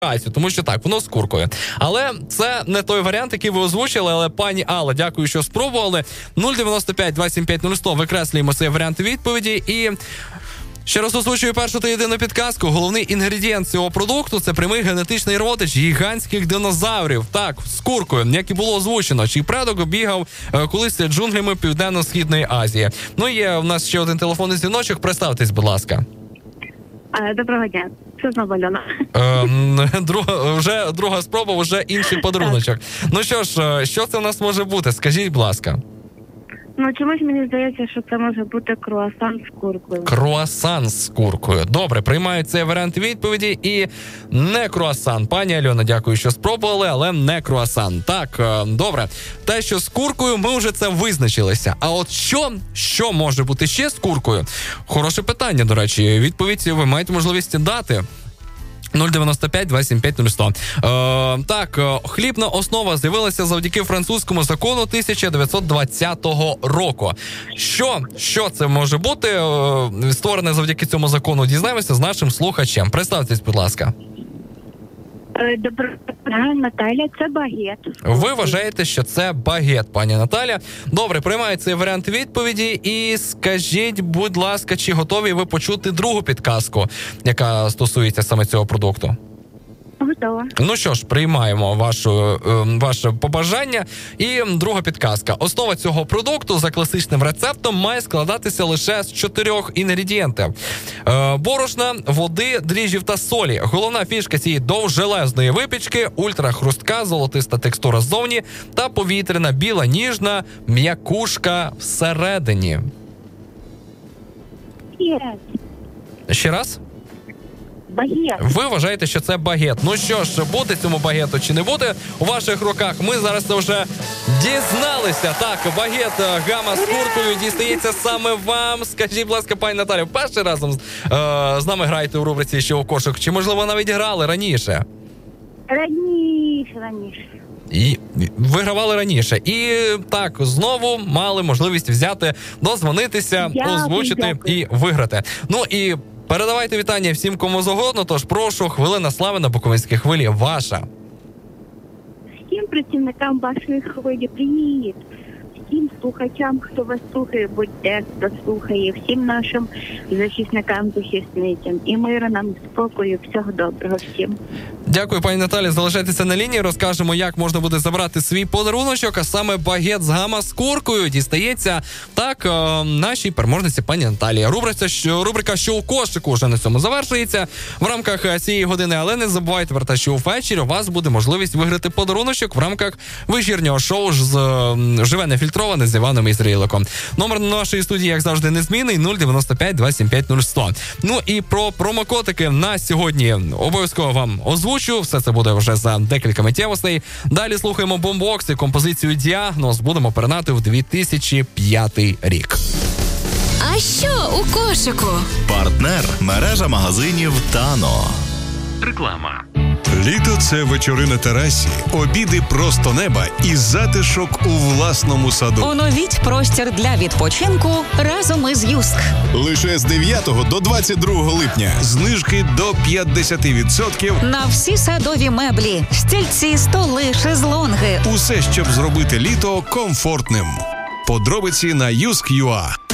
тому що так, воно з куркою. Але це не той варіант, який ви озвучили, але пані Алла, дякую, що спробували. 095-275-0100, викреслюємо цей варіант відповіді і... Ще раз озвучую першу та єдину підказку. Головний інгредієнт цього продукту – це прямий генетичний родич гігантських динозаврів. Так, з куркою, як і було озвучено, чий предок бігав колись джунглями Південно-Східної Азії. Ну і є у нас ще один телефонний дзвіночок. Представтесь, будь ласка. Доброго дня. Це знову Альона. Вже друга спроба, вже інший подаруночок. Ну що ж, що це у нас може бути? Скажіть, будь ласка. Ну, чомусь мені здається, що це може бути круасан з куркою. Круасан з куркою. Добре, приймаю цей варіант відповіді і не круасан. Пані Альона, дякую, що спробували, але не круасан. Так, добре. Те, що з куркою, ми вже це визначилися. А от що може бути ще з куркою? Хороше питання, до речі. Відповідь ви маєте можливість дати. 095-275-0100. Так, хлібна основа з'явилася завдяки французькому закону 1920 року. Що це може бути створене завдяки цьому закону? Дізнаємося з нашим слухачем. Представтесь, будь ласка. Доброго дня, Наталя, це багет. Ви вважаєте, що це багет, пані Наталя. Добре, приймаю цей варіант відповіді і скажіть, будь ласка, чи готові ви почути другу підказку, яка стосується саме цього продукту? Готова. Ну що ж, приймаємо ваше побажання. І друга підказка. Основа цього продукту за класичним рецептом має складатися лише з 4 інгредієнтів. Борошна, води, дріжджів та солі. Головна фішка цієї довжелезної випічки – ультрахрустка, золотиста текстура ззовні та повітряна, біла, ніжна, м'якушка всередині. Ще раз? Багет. Ви вважаєте, що це багет. Ну що ж, буде цьому багету чи не буде у ваших руках? Ми зараз це вже дізналися. Так, багет гама з куркою дістається саме вам. Скажіть, будь ласка, пані Наталю, перший разом з нами граєте у рубриці «Що у кошик»? Чи, можливо, навіть грали раніше? Раніше. І вигравали раніше. І так, знову мали можливість взяти, дозвонитися, озвучити і виграти. Ну і передавайте вітання всім, кому завгодно, тож прошу, хвилина слави на Буковинській хвилі ваша. Всім працівникам вашої хвилі привіт. Всім слухачам, хто вас слухає, будь-де, хто слухає, всім нашим захисникам, захисницям. І миру нам, спокою, всього доброго всім. Дякую, пані Наталі. Залишайтеся на лінії, розкажемо, як можна буде забрати свій подаруночок, а саме багет з гама з куркою дістається так нашій переможниці пані Наталі. Рубрика «Що у кошику» вже на цьому завершується в рамках цієї години, але не забувайте про те, що увечері у вас буде можливість виграти подаруночок в рамках вечірнього шоу «Живе нефільтроване» з Іваном Ізраїликом. Номер нашої студії, як завжди, незмінний 095-275-0100. Ну і про промокодики на сьогодні обов'язково вам озвучу. Все це буде вже за декілька миттєвостей. Далі слухаємо Бомбокс і композицію «Діагноз». Будемо перенати в 2005 рік. А що у кошику? Партнер – мережа магазинів «Тано». Реклама. Літо – це вечори на терасі, обіди просто неба і затишок у власному саду. Оновіть простір для відпочинку разом із Юск. Лише з 9 до 22 липня. Знижки до 50% на всі садові меблі, стільці, столи, шезлонги. Усе, щоб зробити літо комфортним. Подробиці на Юск.ua.